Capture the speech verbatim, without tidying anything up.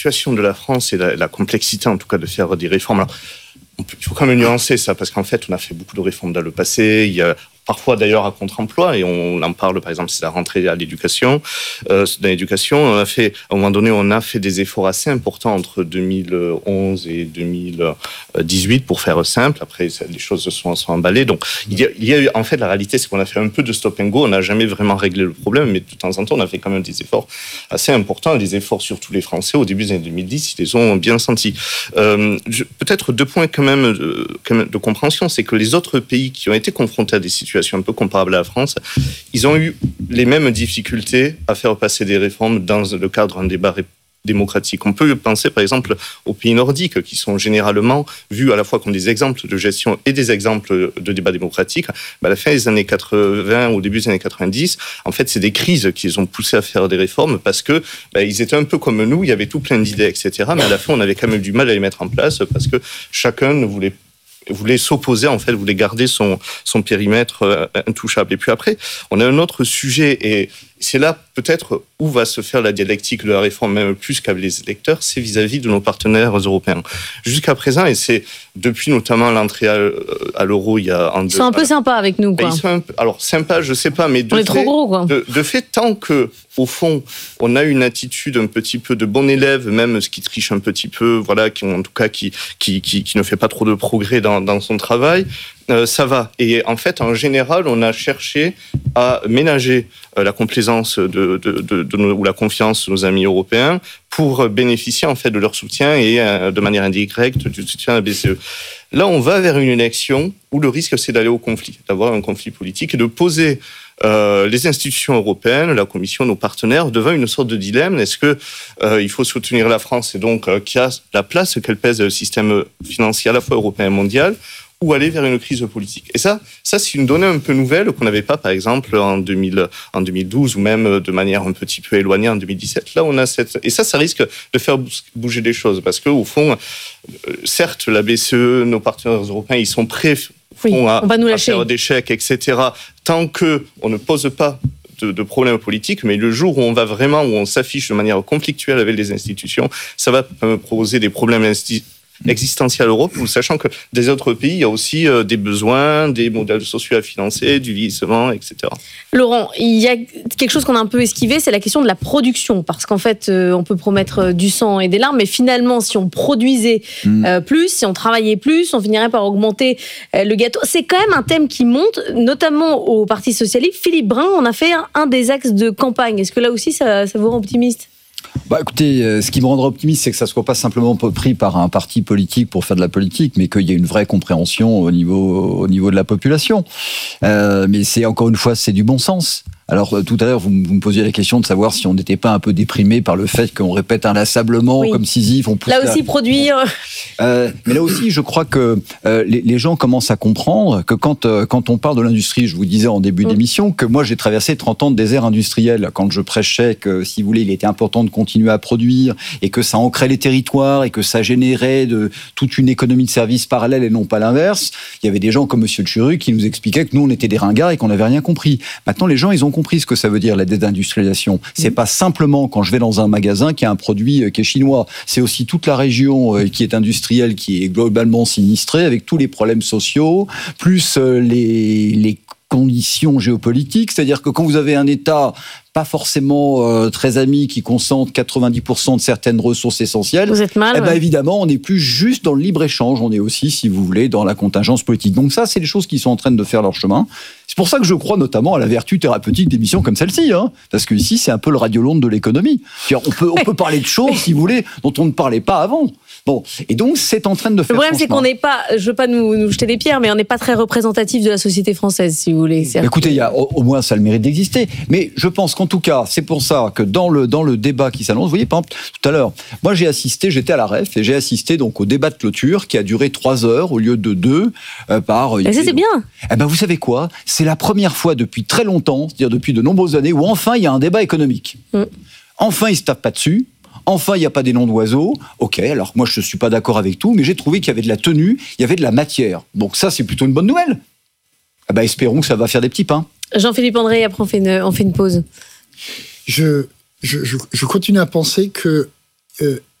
situation de la France et la, la complexité, en tout cas, de faire des réformes. Alors, on peut, il faut quand même nuancer ça, parce qu'en fait, on a fait beaucoup de réformes dans le passé. Il y a parfois d'ailleurs à contre-emploi, et on en parle, par exemple, c'est la rentrée à l'éducation. Euh, dans l'éducation, on a fait, à un moment donné, on a fait des efforts assez importants entre deux mille onze et deux mille dix-huit, pour faire simple. Après, ça, les choses se sont, sont emballées. Donc, il y, a, il y a eu, en fait, la réalité, c'est qu'on a fait un peu de stop and go. On n'a jamais vraiment réglé le problème, mais de temps en temps, on a fait quand même des efforts assez importants, des efforts sur tous les Français. Au début des années deux mille dix, ils les ont bien sentis. Euh, je, peut-être deux points quand même, de, quand même de compréhension, c'est que les autres pays qui ont été confrontés à des situations un peu comparable à la France, ils ont eu les mêmes difficultés à faire passer des réformes dans le cadre d'un débat démocratique. On peut penser par exemple aux pays nordiques qui sont généralement vus à la fois comme des exemples de gestion et des exemples de débat démocratique. À la fin des années quatre-vingts, au début des années quatre-vingt-dix, en fait, c'est des crises qui les ont poussés à faire des réformes parce que bah, ils étaient un peu comme nous, il y avait tout plein d'idées, et cetera. Mais à la fin, on avait quand même du mal à les mettre en place parce que chacun ne voulait voulait s'opposer, en fait, voulait garder son, son périmètre euh, intouchable. Et puis après, on a un autre sujet, et c'est là peut-être où va se faire la dialectique de la réforme, même plus qu'avec les électeurs, c'est vis-à-vis de nos partenaires européens. Jusqu'à présent, et c'est depuis notamment l'entrée à, à l'euro, il y a... En ils sont un peu sympas avec nous, quoi. Ils sont un peu, alors, sympas, je sais pas, mais de on est fait, trop gros, quoi. De, de fait, tant que, au fond, on a une attitude un petit peu de bon élève, même ce qui triche un petit peu, voilà, qui, en tout cas, qui, qui, qui, qui ne fait pas trop de progrès dans, dans son travail, euh, ça va. Et en fait, en général, on a cherché à ménager euh, la complaisance de, de, de, de nos, ou la confiance de nos amis européens pour bénéficier, en fait, de leur soutien et euh, de manière indirecte du soutien à la B C E. Là, on va vers une élection où le risque, c'est d'aller au conflit, d'avoir un conflit politique et de poser euh, les institutions européennes, la Commission, nos partenaires, devant une sorte de dilemme. Est-ce que euh, il faut soutenir la France et donc euh, qui a la place qu'elle pèse dans le système financier à la fois européen et mondial, ou aller vers une crise politique. Et ça, ça c'est une donnée un peu nouvelle qu'on n'avait pas, par exemple, en, deux mille, en deux mille douze, ou même de manière un petit peu éloignée en deux mille dix-sept. Là, on a cette... Et ça, ça risque de faire bouger les choses, parce qu'au fond, certes, la B C E, nos partenaires européens, ils sont prêts oui, à, on va nous à lâcher. faire des chèques, et cetera, tant qu'on ne pose pas de, de problèmes politiques, mais le jour où on va vraiment, où on s'affiche de manière conflictuelle avec les institutions, ça va poser des problèmes institutionnels existentielle à l'Europe, sachant que des autres pays, il y a aussi euh, des besoins, des modèles sociaux à financer, du vieillissement, et cetera. Laurent, il y a quelque chose qu'on a un peu esquivé, c'est la question de la production, parce qu'en fait, euh, on peut promettre du sang et des larmes, mais finalement, si on produisait euh, plus, si on travaillait plus, on finirait par augmenter euh, le gâteau. C'est quand même un thème qui monte, notamment au Parti socialiste. Philippe Brun en a fait un, un des axes de campagne. Est-ce que là aussi, ça, ça vous rend optimiste ? Bah écoutez, euh, ce qui me rendra optimiste, c'est que ça ne soit pas simplement pris par un parti politique pour faire de la politique, mais qu'il y ait une vraie compréhension au niveau, au niveau de la population. Euh, mais c'est encore une fois, c'est du bon sens. Alors, tout à l'heure, vous, vous me posiez la question de savoir si on n'était pas un peu déprimé par le fait qu'on répète inlassablement, oui. comme Sisyphe. On pousse là aussi, la... produire... Euh, mais là aussi, je crois que euh, les, les gens commencent à comprendre que quand, euh, quand on parle de l'industrie, je vous disais en début mmh. d'émission, que moi, j'ai traversé trente ans de désert industriel. Quand je prêchais que, si vous voulez, il était important de continuer à produire et que ça ancrait les territoires et que ça générait de, toute une économie de services parallèle et non pas l'inverse, il y avait des gens comme Monsieur Tchuru qui nous expliquaient que nous, on était des ringards et qu'on n'avait rien compris. Maintenant, les gens, ils ont compris ce que ça veut dire, la désindustrialisation. C'est mmh. pas simplement quand je vais dans un magasin qu'il y a un produit qui est chinois. C'est aussi toute la région qui est industrielle, qui est globalement sinistrée, avec tous les problèmes sociaux, plus les, les conditions géopolitiques. C'est-à-dire que quand vous avez un État pas forcément euh, très ami, qui concentre quatre-vingt-dix pour cent de certaines ressources essentielles, vous êtes mal, eh ben ouais. évidemment, on n'est plus juste dans le libre-échange, on est aussi, si vous voulez, dans la contingence politique. Donc ça, c'est les choses qui sont en train de faire leur chemin. C'est pour ça que je crois notamment à la vertu thérapeutique d'émissions comme celle-ci, hein, parce que ici, c'est un peu le radiolone de l'économie. On peut, on peut parler de choses, si vous voulez, dont on ne parlait pas avant. Bon, et donc c'est en train de faire. Le problème, c'est qu'on n'est pas, je veux pas nous, nous jeter des pierres, mais on n'est pas très représentatif de la société française, si vous voulez. Mais écoutez, il y a au, au moins ça a le mérite d'exister. Mais je pense qu'en tout cas, c'est pour ça que dans le dans le débat qui s'annonce, vous voyez, par exemple, tout à l'heure, moi j'ai assisté, j'étais à la R E F et j'ai assisté donc au débat de clôture qui a duré trois heures au lieu de deux euh, par. Mais ça c'est bien. Eh ben vous savez quoi ? C'est la première fois depuis très longtemps, c'est-à-dire depuis de nombreuses années, où enfin il y a un débat économique. Mm. Enfin, ils se tapent pas dessus. Enfin, il n'y a pas des noms d'oiseaux. Ok, alors moi, je ne suis pas d'accord avec tout, mais j'ai trouvé qu'il y avait de la tenue, il y avait de la matière. Donc ça, c'est plutôt une bonne nouvelle. Ah bah, espérons que ça va faire des petits pains. Jean-Philippe André, après on fait une, on fait une pause. Je, je, je, je continue à penser que euh,